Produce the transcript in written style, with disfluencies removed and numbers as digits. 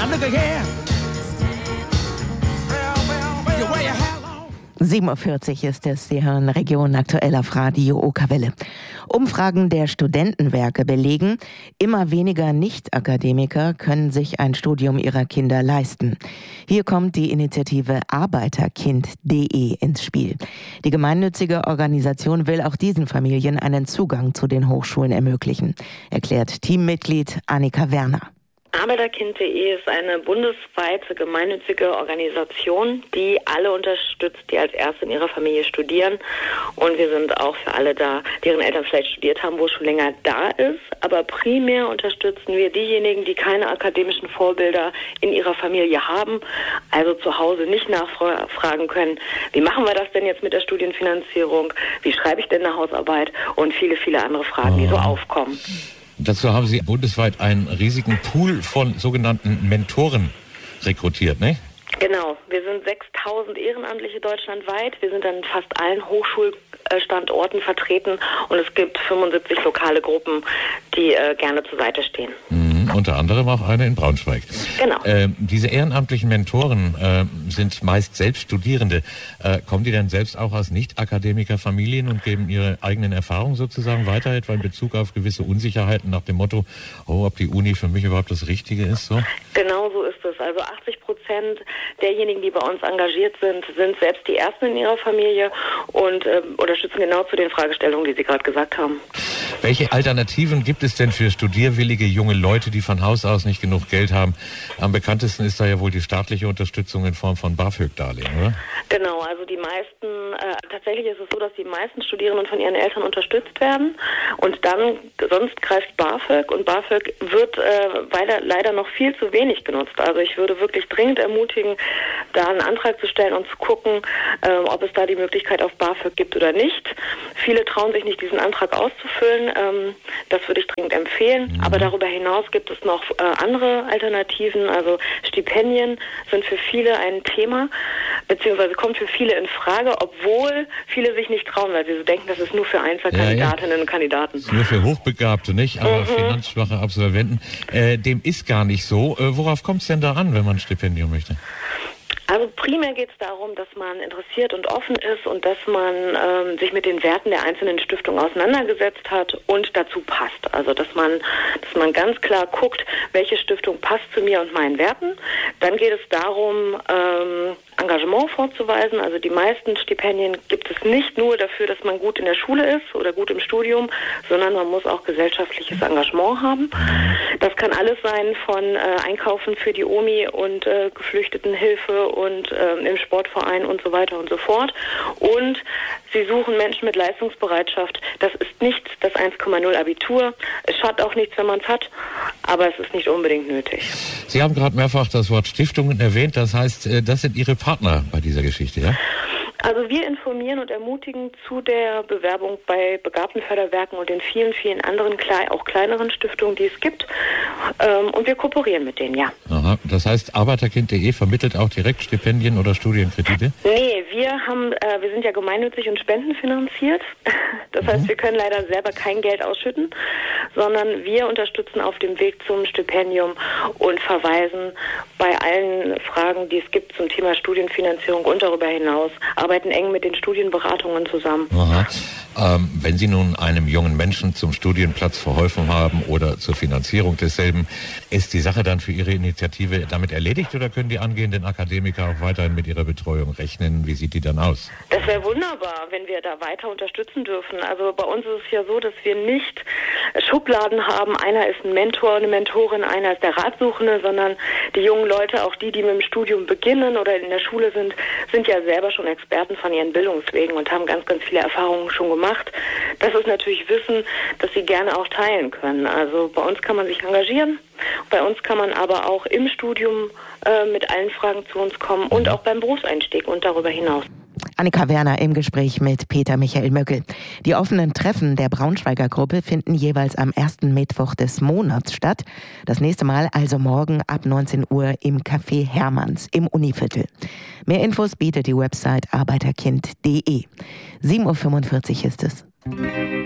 look here. 7:40 Uhr ist es. Sie hören Region aktuell auf Radio Okerwelle. Umfragen der Studentenwerke belegen, immer weniger Nicht-Akademiker können sich ein Studium ihrer Kinder leisten. Hier kommt die Initiative Arbeiterkind.de ins Spiel. Die gemeinnützige Organisation will auch diesen Familien einen Zugang zu den Hochschulen ermöglichen, erklärt Teammitglied Annika Werner. Arbeiterkind.de ist eine bundesweite gemeinnützige Organisation, die alle unterstützt, die als Erste in ihrer Familie studieren. Und wir sind auch für alle da, deren Eltern vielleicht studiert haben, wo es schon länger da ist. Aber primär unterstützen wir diejenigen, die keine akademischen Vorbilder in ihrer Familie haben, also zu Hause nicht nachfragen können, wie machen wir das denn jetzt mit der Studienfinanzierung, wie schreibe ich denn eine Hausarbeit und viele, viele andere Fragen, die so aufkommen. Dazu haben Sie bundesweit einen riesigen Pool von sogenannten Mentoren rekrutiert, ne? Genau, wir sind 6.000 Ehrenamtliche deutschlandweit. Wir sind an fast allen Hochschulstandorten vertreten und es gibt 75 lokale Gruppen, die gerne zur Seite stehen. Unter anderem auch eine in Braunschweig. Genau. Diese ehrenamtlichen Mentoren sind meist selbst Studierende. Kommen die denn selbst auch aus Nicht-Akademiker-Familien und geben ihre eigenen Erfahrungen sozusagen weiter, etwa in Bezug auf gewisse Unsicherheiten nach dem Motto, ob die Uni für mich überhaupt das Richtige ist? So? Genau so ist es. Also 80% derjenigen, die bei uns engagiert sind, sind selbst die Ersten in ihrer Familie und unterstützen genau zu den Fragestellungen, die Sie gerade gesagt haben. Welche Alternativen gibt es denn für studierwillige junge Leute, die von Haus aus nicht genug Geld haben? Am bekanntesten ist da ja wohl die staatliche Unterstützung in Form von BAföG-Darlehen, oder? Genau, also die meisten, tatsächlich ist es so, dass die meisten Studierenden von ihren Eltern unterstützt werden und dann, sonst greift BAföG und BAföG wird leider noch viel zu wenig genutzt. Also ich würde wirklich dringend ermutigen, da einen Antrag zu stellen und zu gucken, ob es da die Möglichkeit auf BAföG gibt oder nicht. Viele trauen sich nicht, diesen Antrag auszufüllen. Das würde ich dringend empfehlen. Aber darüber hinaus gibt es noch andere Alternativen. Also Stipendien sind für viele ein Thema, beziehungsweise kommt für viele in Frage, obwohl viele sich nicht trauen, weil sie so denken, das ist nur für Einzelkandidatinnen und Kandidaten. Nur für Hochbegabte, nicht? Aber finanzschwache Absolventen. Dem ist gar nicht so. Worauf kommt es denn da an, wenn man ein Stipendium möchte? Also primär geht es darum, dass man interessiert und offen ist und dass man sich mit den Werten der einzelnen Stiftungen auseinandergesetzt hat und dazu passt. Also dass man ganz klar guckt, welche Stiftung passt zu mir und meinen Werten. Dann geht es darum, Engagement vorzuweisen. Also die meisten Stipendien gibt es nicht nur dafür, dass man gut in der Schule ist oder gut im Studium, sondern man muss auch gesellschaftliches Engagement haben. Das kann alles sein von Einkaufen für die Omi und Geflüchtetenhilfe und im Sportverein und so weiter und so fort. Und sie suchen Menschen mit Leistungsbereitschaft. Das ist nicht das 1,0 Abitur. Es schadet auch nichts, wenn man es hat, aber es ist nicht unbedingt nötig. Sie haben gerade mehrfach das Wort Stiftungen erwähnt. Das heißt, das sind Ihre Partner bei dieser Geschichte, ja? Also wir informieren und ermutigen zu der Bewerbung bei Begabtenförderwerken und den vielen, vielen anderen, auch kleineren Stiftungen, die es gibt. Und wir kooperieren mit denen, ja. Aha. Das heißt, Arbeiterkind.de vermittelt auch direkt Stipendien oder Studienkredite? Nee, wir sind ja gemeinnützig und spendenfinanziert. Das heißt, wir können leider selber kein Geld ausschütten, sondern wir unterstützen auf dem Weg zum Stipendium und verweisen bei allen Fragen, die es gibt zum Thema Studienfinanzierung und darüber hinaus, arbeiten eng mit den Studienberatungen zusammen. Aha. Wenn Sie nun einem jungen Menschen zum Studienplatz verholfen haben oder zur Finanzierung desselben, ist die Sache dann für Ihre Initiative damit erledigt oder können die angehenden Akademiker auch weiterhin mit ihrer Betreuung rechnen? Wie sieht die dann aus? Das wäre wunderbar, wenn wir da weiter unterstützen dürfen. Also bei uns ist es ja so, dass wir nicht Schubladen haben. Einer ist ein Mentor, eine Mentorin, einer ist der Ratsuchende, sondern die jungen Leute, auch die mit dem Studium beginnen oder in der Schule sind ja selber schon Experten von ihren Bildungswegen und haben ganz, ganz viele Erfahrungen schon gemacht. Das ist natürlich Wissen, das sie gerne auch teilen können. Also bei uns kann man sich engagieren, bei uns kann man aber auch im Studium mit allen Fragen zu uns kommen und auch beim Berufseinstieg und darüber hinaus. Annika Werner im Gespräch mit Peter Michael Möckel. Die offenen Treffen der Braunschweiger Gruppe finden jeweils am ersten Mittwoch des Monats statt. Das nächste Mal also morgen ab 19 Uhr im Café Hermanns im Univiertel. Mehr Infos bietet die Website arbeiterkind.de. 7:45 Uhr ist es.